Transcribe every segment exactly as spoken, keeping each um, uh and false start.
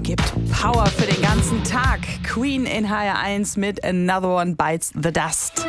gibt Power für den ganzen Tag. Queen in H R eins mit Another One Bites the Dust.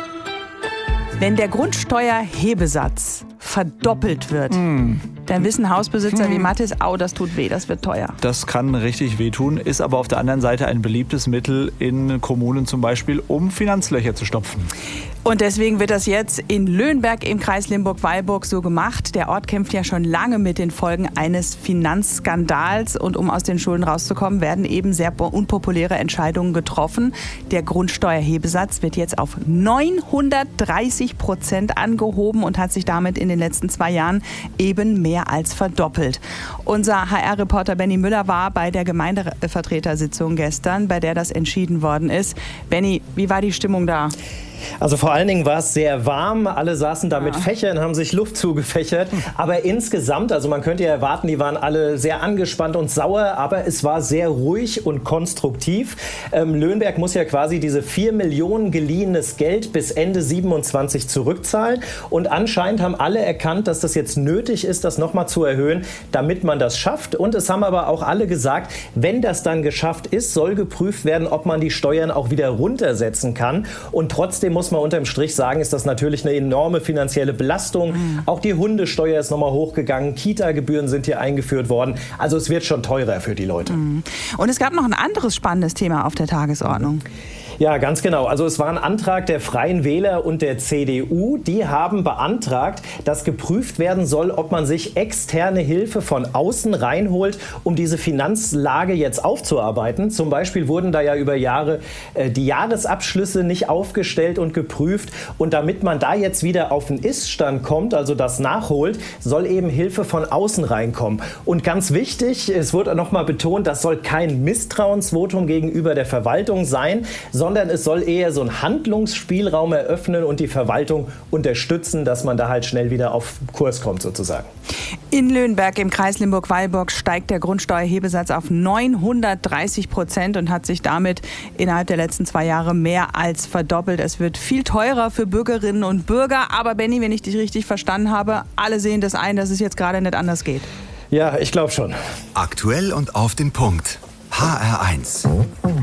Wenn der Grundsteuerhebesatz verdoppelt wird, mm. dann wissen Hausbesitzer mm. wie Mathis, au, das tut weh, das wird teuer. Das kann richtig wehtun, ist aber auf der anderen Seite ein beliebtes Mittel in Kommunen zum Beispiel, um Finanzlöcher zu stopfen. Und deswegen wird das jetzt in Löhnberg im Kreis Limburg-Weilburg so gemacht. Der Ort kämpft ja schon lange mit den Folgen eines Finanzskandals. Und um aus den Schulden rauszukommen, werden eben sehr unpopuläre Entscheidungen getroffen. Der Grundsteuerhebesatz wird jetzt auf neunhundertdreißig Prozent angehoben und hat sich damit in den letzten zwei Jahren eben mehr als verdoppelt. Unser H R-Reporter Benny Müller war bei der Gemeindevertretersitzung gestern, bei der das entschieden worden ist. Benny, wie war die Stimmung da? Also vor allen Dingen war es sehr warm, alle saßen da mit Fächern, haben sich Luft zugefächert, aber insgesamt, also man könnte ja erwarten, die waren alle sehr angespannt und sauer, aber es war sehr ruhig und konstruktiv. Ähm, Löhnberg muss ja quasi diese vier Millionen geliehenes Geld bis Ende siebenundzwanzig zurückzahlen und anscheinend haben alle erkannt, dass das jetzt nötig ist, das nochmal zu erhöhen, damit man das schafft, und es haben aber auch alle gesagt, wenn das dann geschafft ist, soll geprüft werden, ob man die Steuern auch wieder runtersetzen kann, und trotzdem muss man unterm Strich sagen, ist das natürlich eine enorme finanzielle Belastung. Mhm. Auch die Hundesteuer ist nochmal hochgegangen, Kita-Gebühren sind hier eingeführt worden. Also es wird schon teurer für die Leute. Mhm. Und es gab noch ein anderes spannendes Thema auf der Tagesordnung. Ja, ganz genau. Also es war ein Antrag der Freien Wähler und der C D U. Die haben beantragt, dass geprüft werden soll, ob man sich externe Hilfe von außen reinholt, um diese Finanzlage jetzt aufzuarbeiten. Zum Beispiel wurden da ja über Jahre äh, die Jahresabschlüsse nicht aufgestellt und geprüft. Und damit man da jetzt wieder auf den Ist-Stand kommt, also das nachholt, soll eben Hilfe von außen reinkommen. Und ganz wichtig, es wurde nochmal betont, das soll kein Misstrauensvotum gegenüber der Verwaltung sein, sondern sondern es soll eher so einen Handlungsspielraum eröffnen und die Verwaltung unterstützen, dass man da halt schnell wieder auf Kurs kommt sozusagen. In Löhnberg im Kreis Limburg-Weilburg steigt der Grundsteuerhebesatz auf neunhundertdreißig Prozent und hat sich damit innerhalb der letzten zwei Jahre mehr als verdoppelt. Es wird viel teurer für Bürgerinnen und Bürger. Aber Benny, wenn ich dich richtig verstanden habe, alle sehen das ein, dass es jetzt gerade nicht anders geht. Ja, ich glaube schon. Aktuell und auf den Punkt. H R eins.